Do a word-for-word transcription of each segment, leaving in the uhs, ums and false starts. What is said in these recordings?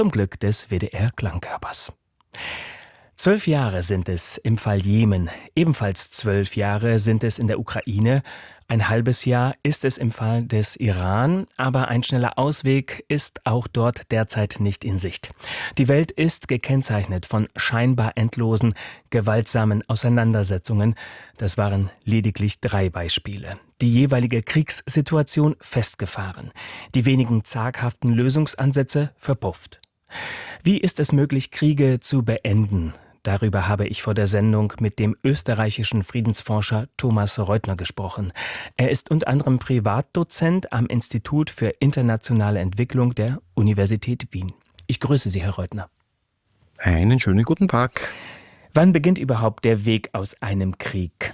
zum Glück des W D R-Klangkörpers. Zwölf Jahre sind es im Fall Jemen, ebenfalls zwölf Jahre sind es in der Ukraine, ein halbes Jahr ist es im Fall des Iran, aber ein schneller Ausweg ist auch dort derzeit nicht in Sicht. Die Welt ist gekennzeichnet von scheinbar endlosen, gewaltsamen Auseinandersetzungen. Das waren lediglich drei Beispiele. Die jeweilige Kriegssituation festgefahren, die wenigen zaghaften Lösungsansätze verpufft. Wie ist es möglich, Kriege zu beenden? Darüber habe ich vor der Sendung mit dem österreichischen Friedensforscher Thomas Reutner gesprochen. Er ist unter anderem Privatdozent am Institut für internationale Entwicklung der Universität Wien. Ich grüße Sie, Herr Reutner. Einen schönen guten Tag. Wann beginnt überhaupt der Weg aus einem Krieg?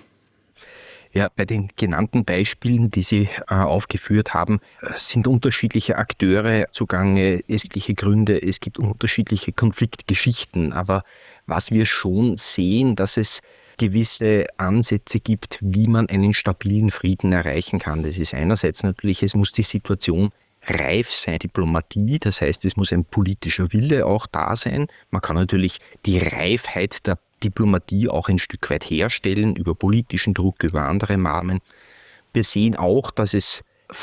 Ja, bei den genannten Beispielen, die Sie äh, aufgeführt haben, sind unterschiedliche Akteure zugange, es gibt unterschiedliche Gründe, es gibt unterschiedliche Konfliktgeschichten. Aber was wir schon sehen, dass es gewisse Ansätze gibt, wie man einen stabilen Frieden erreichen kann. Das ist einerseits natürlich, es muss die Situation reif sein, Diplomatie, das heißt, es muss ein politischer Wille auch da sein. Man kann natürlich die Reifheit der Diplomatie auch ein Stück weit herstellen, über politischen Druck, über andere Maßnahmen. Wir sehen auch, dass es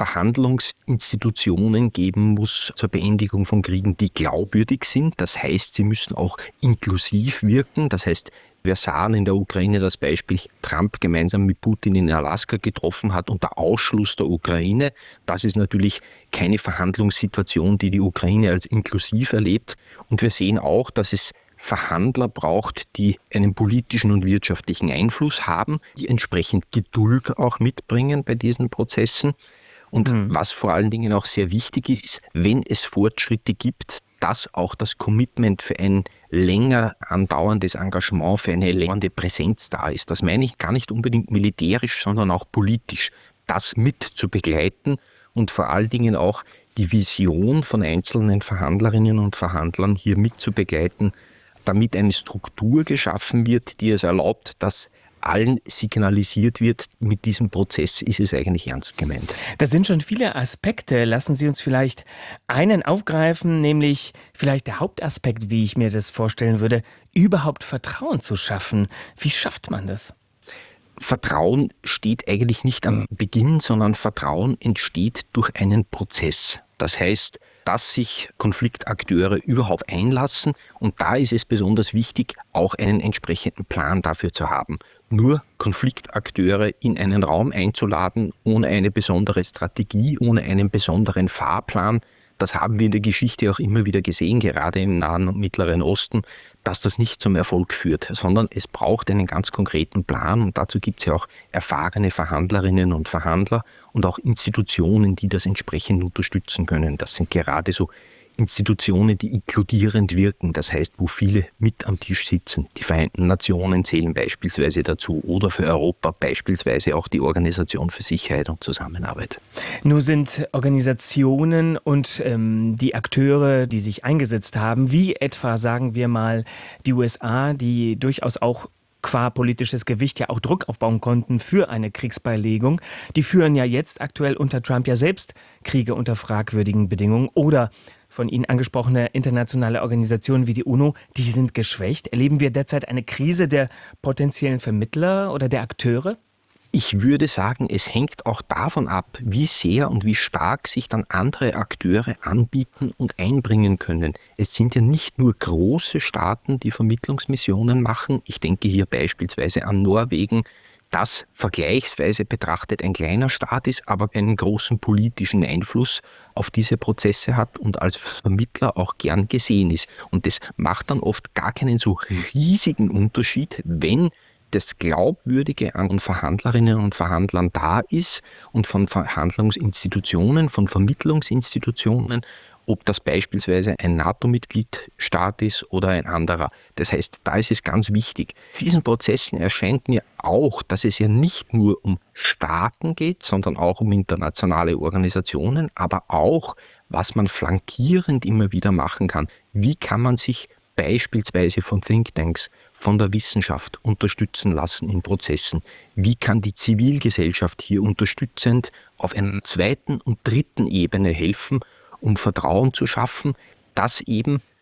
Verhandlungsinstitutionen geben muss zur Beendigung von Kriegen, die glaubwürdig sind. Das heißt, sie müssen auch inklusiv wirken. Das heißt, wir sahen in der Ukraine das Beispiel, Trump gemeinsam mit Putin in Alaska getroffen hat unter Ausschluss der Ukraine. Das ist natürlich keine Verhandlungssituation, die die Ukraine als inklusiv erlebt. Und wir sehen auch, dass es Verhandler braucht, die einen politischen und wirtschaftlichen Einfluss haben, die entsprechend Geduld auch mitbringen bei diesen Prozessen. Und mhm. was vor allen Dingen auch sehr wichtig ist, wenn es Fortschritte gibt, dass auch das Commitment für ein länger andauerndes Engagement, für eine längere Präsenz da ist. Das meine ich gar nicht unbedingt militärisch, sondern auch politisch, das mit zu begleiten und vor allen Dingen auch die Vision von einzelnen Verhandlerinnen und Verhandlern hier mit zu begleiten, damit eine Struktur geschaffen wird, die es erlaubt, dass allen signalisiert wird, mit diesem Prozess ist es eigentlich ernst gemeint. Das sind schon viele Aspekte. Lassen Sie uns vielleicht einen aufgreifen, nämlich vielleicht der Hauptaspekt, wie ich mir das vorstellen würde, überhaupt Vertrauen zu schaffen. Wie schafft man das? Vertrauen steht eigentlich nicht am Beginn, sondern Vertrauen entsteht durch einen Prozess. Das heißt, dass sich Konfliktakteure überhaupt einlassen, und da ist es besonders wichtig, auch einen entsprechenden Plan dafür zu haben. Nur Konfliktakteure in einen Raum einzuladen, ohne eine besondere Strategie, ohne einen besonderen Fahrplan, das haben wir in der Geschichte auch immer wieder gesehen, gerade im Nahen und Mittleren Osten, dass das nicht zum Erfolg führt, sondern es braucht einen ganz konkreten Plan, und dazu gibt es ja auch erfahrene Verhandlerinnen und Verhandler und auch Institutionen, die das entsprechend unterstützen können. Das sind gerade so Institutionen, die inkludierend wirken, das heißt, wo viele mit am Tisch sitzen. Die Vereinten Nationen zählen beispielsweise dazu oder für Europa beispielsweise auch die Organisation für Sicherheit und Zusammenarbeit. Nun sind Organisationen und ähm, die Akteure, die sich eingesetzt haben, wie etwa, sagen wir mal, die U S A, die durchaus auch qua politisches Gewicht ja auch Druck aufbauen konnten für eine Kriegsbeilegung. Die führen ja jetzt aktuell unter Trump ja selbst Kriege unter fragwürdigen Bedingungen, oder von Ihnen angesprochene internationale Organisationen wie die UNO, die sind geschwächt. Erleben wir derzeit eine Krise der potenziellen Vermittler oder der Akteure? Ich würde sagen, es hängt auch davon ab, wie sehr und wie stark sich dann andere Akteure anbieten und einbringen können. Es sind ja nicht nur große Staaten, die Vermittlungsmissionen machen. Ich denke hier beispielsweise an Norwegen, das vergleichsweise betrachtet ein kleiner Staat ist, aber einen großen politischen Einfluss auf diese Prozesse hat und als Vermittler auch gern gesehen ist. Und das macht dann oft gar keinen so riesigen Unterschied, wenn das Glaubwürdige an Verhandlerinnen und Verhandlern da ist und von Verhandlungsinstitutionen, von Vermittlungsinstitutionen, ob das beispielsweise ein NATO-Mitgliedstaat ist oder ein anderer. Das heißt, da ist es ganz wichtig. Diesen Prozessen erscheint mir auch, dass es ja nicht nur um Staaten geht, sondern auch um internationale Organisationen, aber auch, was man flankierend immer wieder machen kann. Wie kann man sich beispielsweise von Thinktanks, von der Wissenschaft unterstützen lassen in Prozessen? Wie kann die Zivilgesellschaft hier unterstützend auf einer zweiten und dritten Ebene helfen, um Vertrauen zu schaffen, dass eben